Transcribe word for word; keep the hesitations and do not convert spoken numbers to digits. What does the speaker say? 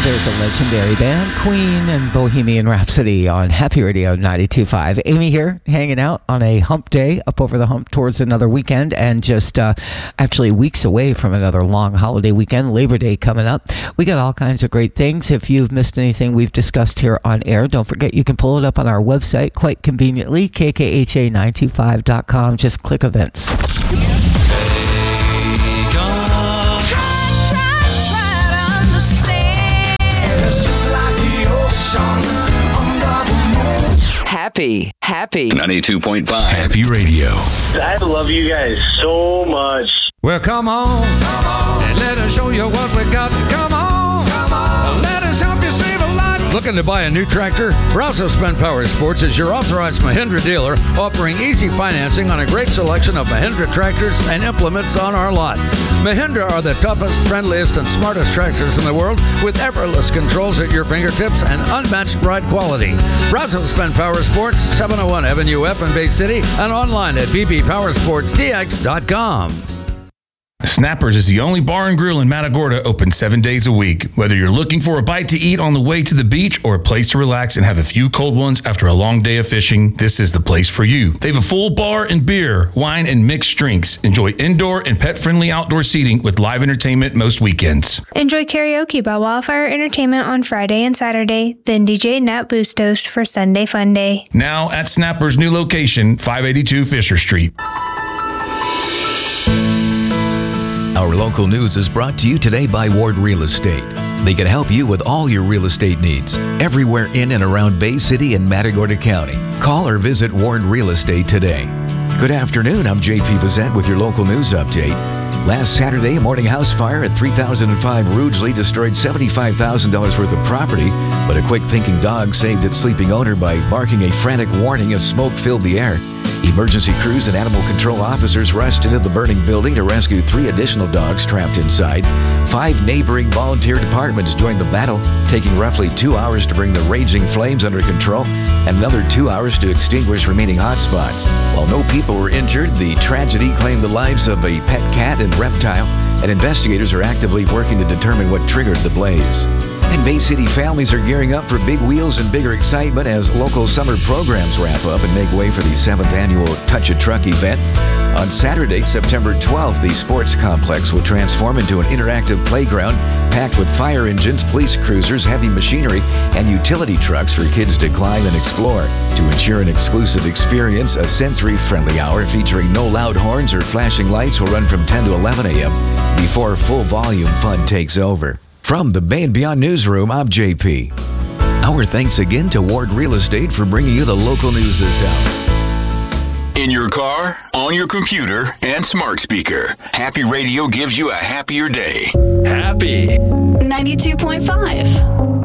There's a legendary band, Queen and Bohemian Rhapsody on Happy Radio ninety-two point five. Amy here, hanging out on a hump day, up over the hump towards another weekend, and just uh, actually weeks away from another long holiday weekend, Labor Day coming up. We got all kinds of great things. If you've missed anything we've discussed here on air, don't forget you can pull it up on our website quite conveniently, K K H A nine two five dot com. Just click events. Happy, happy. ninety-two point five Happy Radio. I love you guys so much. Well, come on, come on, and let us show you what we got. Come on, come on, let us help you save a lot. Looking to buy a new tractor? Brazos Spend Power Sports is your authorized Mahindra dealer, offering easy financing on a great selection of Mahindra tractors and implements on our lot. Mahindra are the toughest, friendliest, and smartest tractors in the world, with effortless controls at your fingertips and unmatched ride quality. Brazos Spend Power Sports, seven oh one Avenue F in Bay City, and online at b b powersports d x dot com. Snappers is the only bar and grill in Matagorda open seven days a week. Whether you're looking for a bite to eat on the way to the beach or a place to relax and have a few cold ones after a long day of fishing, this is the place for you. They have a full bar and beer, wine, and mixed drinks. Enjoy indoor and pet-friendly outdoor seating with live entertainment most weekends. Enjoy karaoke by Wildfire Entertainment on Friday and Saturday, then D J Nat Bustos for Sunday Fun Day. Now at Snappers' new location, five eighty-two Fisher Street. Our local news is brought to you today by Ward Real Estate. They can help you with all your real estate needs, everywhere in and around Bay City and Matagorda County. Call or visit Ward Real Estate today. Good afternoon, I'm J P Bazette with your local news update. Last Saturday, a morning house fire at three thousand five Rugeley destroyed seventy-five thousand dollars worth of property, but a quick-thinking dog saved its sleeping owner by barking a frantic warning as smoke filled the air. Emergency crews and animal control officers rushed into the burning building to rescue three additional dogs trapped inside. Five neighboring volunteer departments joined the battle, taking roughly two hours to bring the raging flames under control and another two hours to extinguish remaining hotspots. While no people were injured, the tragedy claimed the lives of a pet cat and reptile, and investigators are actively working to determine what triggered the blaze. And Bay City families are gearing up for big wheels and bigger excitement as local summer programs wrap up and make way for the seventh annual Touch a Truck event. On Saturday, September twelfth, the sports complex will transform into an interactive playground packed with fire engines, police cruisers, heavy machinery, and utility trucks for kids to climb and explore. To ensure an exclusive experience, a sensory-friendly hour featuring no loud horns or flashing lights will run from ten to eleven a.m. before full volume fun takes over. From the Bay and Beyond Newsroom, I'm J P. Our thanks again to Ward Real Estate for bringing you the local news this hour. In your car, on your computer, and smart speaker, Happy Radio gives you a happier day. Happy ninety-two point five